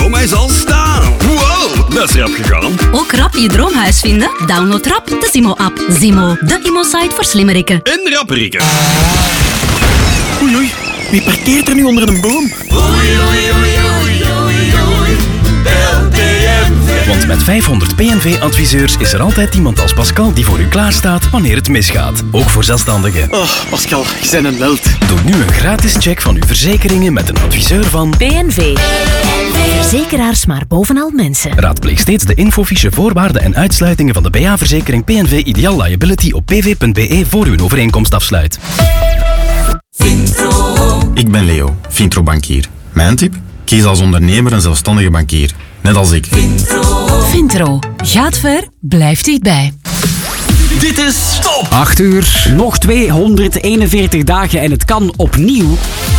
droomhuis al staan. Wow, dat is rap gegaan. Ook rap je droomhuis vinden? Download rap de Zimo-app. Zimo, de Immo-site voor slimmerikken. En rapperikken. Oei, wie parkeert er nu onder een boom? Want met 500 PNV-adviseurs is er altijd iemand als Pascal die voor u klaarstaat wanneer het misgaat. Ook voor zelfstandigen. Oh, Pascal, je bent een held. Doe nu een gratis check van uw verzekeringen met een adviseur van PNV. Verzekeraars maar bovenal mensen. Raadpleeg steeds de infofiche, voorwaarden en uitsluitingen van de BA-verzekering PNV Ideal Liability op pv.be voor u een overeenkomst afsluit. Ik ben Leo, Vintro-bankier. Mijn tip? Kies als ondernemer een zelfstandige bankier. Net als ik. Vintro. Gaat ver, blijft dichtbij. Dit is Top 8 uur. Nog 241 dagen en het kan opnieuw.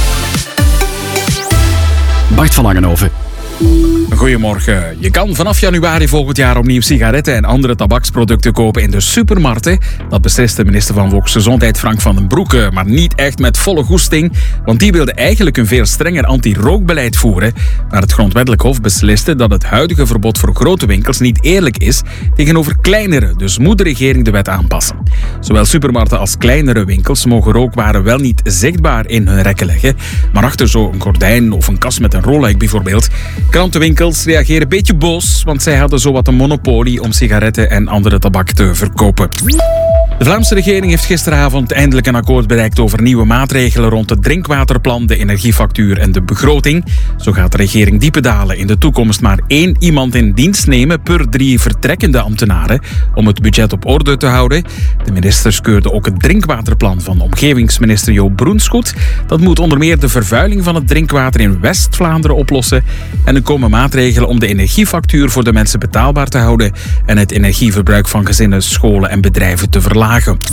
Bart van Langenhoven. Goedemorgen. Je kan vanaf januari volgend jaar opnieuw sigaretten en andere tabaksproducten kopen in de supermarkten. Dat beslist de minister van Volksgezondheid Frank van den Broeke, maar niet echt met volle goesting, want die wilde eigenlijk een veel strenger anti-rookbeleid voeren. Maar het Grondwettelijk Hof besliste dat het huidige verbod voor grote winkels niet eerlijk is tegenover kleinere, dus moet de regering de wet aanpassen. Zowel supermarkten als kleinere winkels mogen rookwaren wel niet zichtbaar in hun rekken leggen, maar achter zo'n gordijn of een kast met een rolluik bijvoorbeeld. Krantenwinkels reageren een beetje boos, want zij hadden zowat een monopolie om sigaretten en andere tabak te verkopen. De Vlaamse regering heeft gisteravond eindelijk een akkoord bereikt over nieuwe maatregelen rond het drinkwaterplan, de energiefactuur en de begroting. Zo gaat de regering diepe dalen in de toekomst maar 1 iemand in dienst nemen per 3 vertrekkende ambtenaren om het budget op orde te houden. De ministers keurden ook het drinkwaterplan van omgevingsminister Joop Broens goed. Dat moet onder meer de vervuiling van het drinkwater in West-Vlaanderen oplossen. En er komen maatregelen om de energiefactuur voor de mensen betaalbaar te houden en het energieverbruik van gezinnen, scholen en bedrijven te verlagen.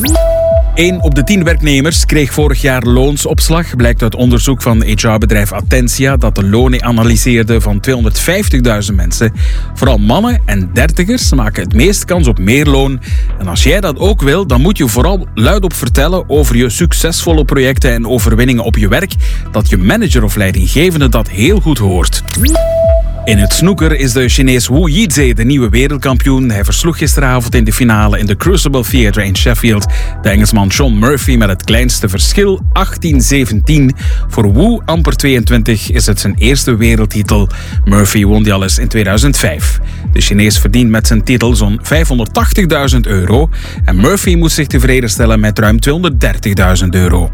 1 op de 10 werknemers kreeg vorig jaar loonsopslag, blijkt uit onderzoek van HR-bedrijf Attentia dat de lonen analyseerde van 250.000 mensen. Vooral mannen en dertigers maken het meest kans op meer loon. En als jij dat ook wil, dan moet je vooral luidop vertellen over je succesvolle projecten en overwinningen op je werk, dat je manager of leidinggevende dat heel goed hoort. In het snooker is de Chinees Wu Yizhe de nieuwe wereldkampioen. Hij versloeg gisteravond in de finale in de Crucible Theatre in Sheffield de Engelsman Shaun Murphy met het kleinste verschil, 18-17. Voor Wu, amper 22, is het zijn eerste wereldtitel. Murphy won die al eens in 2005. De Chinees verdient met zijn titel zo'n €580.000 en Murphy moet zich tevreden stellen met ruim €230.000.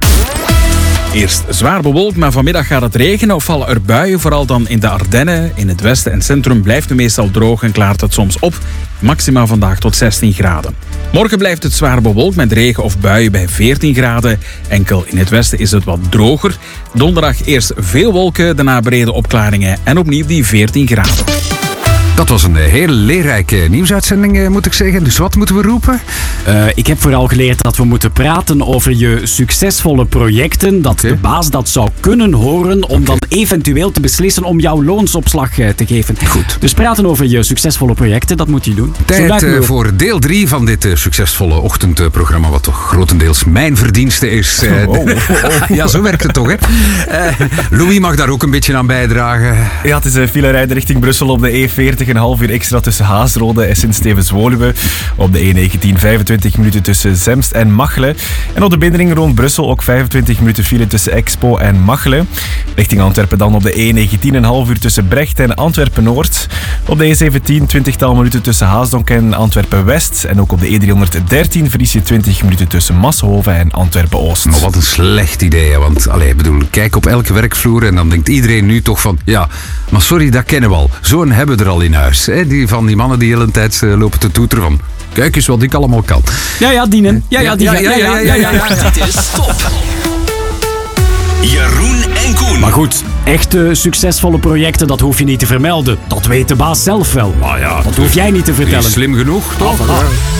Eerst zwaar bewolkt, maar vanmiddag gaat het regenen of vallen er buien, vooral dan in de Ardennen. In het westen en centrum blijft het meestal droog en klaart het soms op. Maxima vandaag tot 16 graden. Morgen blijft het zwaar bewolkt met regen of buien bij 14 graden. Enkel in het westen is het wat droger. Donderdag eerst veel wolken, daarna brede opklaringen en opnieuw die 14 graden. Dat was een hele leerrijke nieuwsuitzending, moet ik zeggen. Dus wat moeten we roepen? Ik heb vooral geleerd dat we moeten praten over je succesvolle projecten. Dat de baas dat zou kunnen horen om dan eventueel te beslissen om jouw loonsopslag te geven. Goed. Dus praten over je succesvolle projecten, dat moet je doen. Tijd voor deel 3 van dit succesvolle ochtendprogramma, wat toch grotendeels mijn verdienste is. Ja, zo werkt het toch, hè? Louis mag daar ook een beetje aan bijdragen. Ja, het is een file rijden richting Brussel op de E40. Een half uur extra tussen Haasrode en Sint-Stevens-Woluwe. Op de E19 25 minuten tussen Zemst en Machelen. En op de binnenring rond Brussel ook 25 minuten file tussen Expo en Machelen. Richting Antwerpen dan op de E19 een half uur tussen Brecht en Antwerpen-Noord. Op de E17 20-tal minuten tussen Haasdonk en Antwerpen-West. En ook op de E313 verlies je 20 minuten tussen Massenhoven en Antwerpen-Oost. Maar wat een slecht idee, hè? Want kijk op elke werkvloer en dan denkt iedereen nu toch van, ja, maar sorry, dat kennen we al. Zo'n hebben we er al in huis. Hè? Van die mannen die de hele tijd lopen te toeteren van, kijk eens wat ik allemaal kan. Ja, dienen. Ja. Dit is Top. Jeroen en Koen. Maar goed, echte succesvolle projecten, dat hoef je niet te vermelden. Dat weet de baas zelf wel. Maar ja, dat hoef jij niet te vertellen. Slim genoeg, toch?